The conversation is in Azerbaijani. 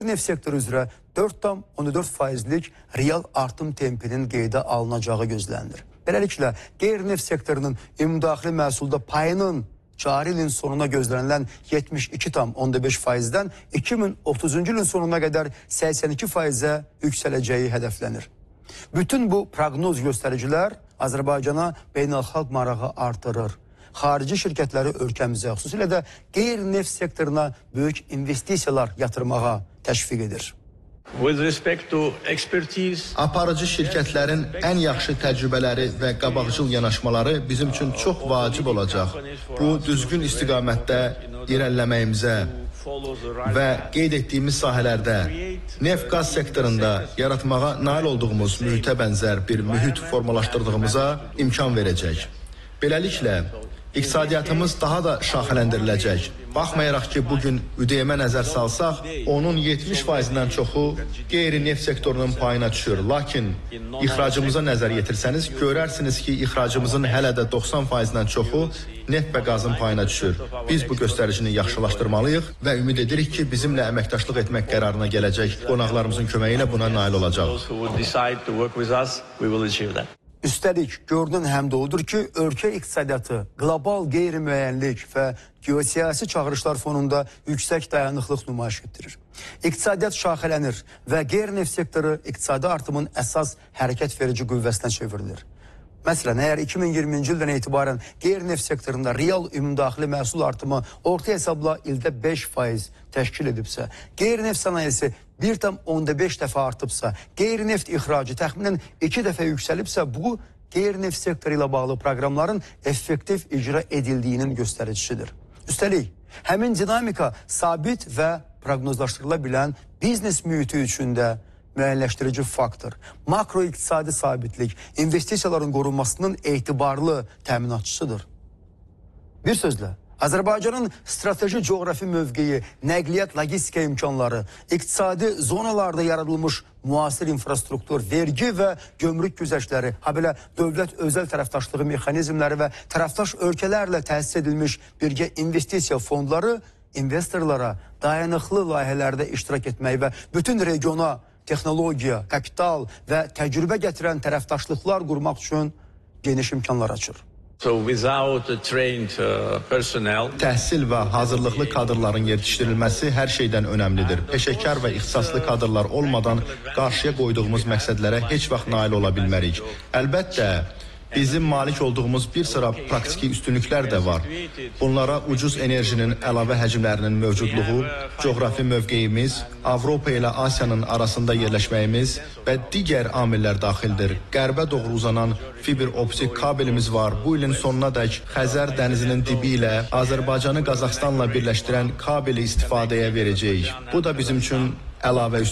Neft sektoru üzrə 4,14%lik real artım tempinin qeydə alınacağı gözlənilir. Beləliklə, qeyri-neft sektorunun ümumdaxili məhsulda payının cari ilin sonuna gözlənilən 72,5%-dən 2030-cu ilin sonuna qədər 82%-ə yüksələcəyi hədəflənir. Bütün bu proqnoz göstəricilər Azərbaycana beynəlxalq marağı artırır. Xarici şirkətləri ölkəmizə, xüsusilə də qeyri-neft sektoruna böyük investisiyalar yatırmağa təşviq edir. Aparıcı şirkətlərin ən yaxşı təcrübələri və qabaqcıl yanaşmaları bizim üçün çox vacib olacaq. Bu, düzgün istiqamətdə irəliləməyimizə və qeyd etdiyimiz sahələrdə neft-qaz sektorunda yaratmağa nail olduğumuz mühitə bənzər bir mühit formalaşdırdığımıza imkan verəcək. Beləliklə, iqtisadiyyatımız daha da şaxələndiriləcək. Baxmayaraq ki, bugün ÜDM-ə nəzər salsaq, onun 70%-dən çoxu qeyri-neft sektorunun payına düşür. Lakin ixracımıza nəzər yetirsəniz, görərsiniz ki, ixracımızın hələ də 90%-dən çoxu neft və qazın payına düşür. Biz bu göstəricini yaxşılaşdırmalıyıq və ümid edirik ki, bizimlə əməkdaşlıq etmək qərarına gələcək qonaqlarımızın köməyi ilə buna nail olacaq. Üstəlik, görünən həm də odur ki, ölkə iqtisadiyyatı qlobal qeyri-müəyyənlik və geosiyasi çağırışlar fonunda yüksək dayanıqlıq nümayiş etdirir. İqtisadiyyat şaxələnir və qeyri-neft sektoru iqtisadi artımın əsas hərəkət verici qüvvəsinə çevrilir. Məsələn, əgər 2020-ci ildən etibarən qeyri-neft sektorunda real ümumdaxili məhsul artımı orta hesabla ildə 5% təşkil edibsə, qeyri-neft sənayesi 1,5 dəfə artıbsa, qeyri-neft ixracı təxminən 2 dəfə yüksəlibsə, bu qeyri-neft sektoru ilə bağlı proqramların effektiv icra edildiyinin göstəricisidir. Üstəlik, həmin dinamika sabit və proqnozlaşdırıla bilən biznes mühiti üçün də müəyyənləşdirici faktor, makroiqtisadi sabitlik, investisiyaların qorunmasının etibarlı təminatçısıdır. Bir sözlə, Azərbaycanın strateji coğrafi mövqeyi, nəqliyyat, logistika imkanları, iqtisadi zonalarda yaradılmış müasir infrastruktur, vergi və gömrük güzəştləri, habelə dövlət-özəl tərəfdaşlığı mexanizmləri və tərəfdaş ölkələrlə təsis edilmiş birgə investisiya fondları investorlara dayanıqlı layihələrdə iştirak etmək və bütün regiona texnologiya, kapital və təcrübə gətirən tərəfdaşlıqlar qurmaq üçün geniş imkanlar açır. Təhsil və hazırlıqlı kadrların yetişdirilməsi hər şeydən önəmlidir. Peşəkar və ixtisaslı kadrlar olmadan qarşıya qoyduğumuz məqsədlərə heç vaxt nail ola bilmərik. Əlbəttə, bizim malik olduğumuz bir sıra praktiki üstünlüklər də var. Bunlara ucuz enerjinin əlavə həcmlərinin mövcudluğu, coğrafi mövqeyimiz, Avropa ilə Asiyanın arasında yerləşməyimiz və digər amillər daxildir. Qərbə doğru uzanan fiber optik kabelimiz var. Bu ilin sonuna dək Xəzər dənizinin dibi ilə Azərbaycanı Qazaxstanla birləşdirən kabeli istifadəyə verəcəyik. Bu da bizim üçün əlavə üstünlükdir.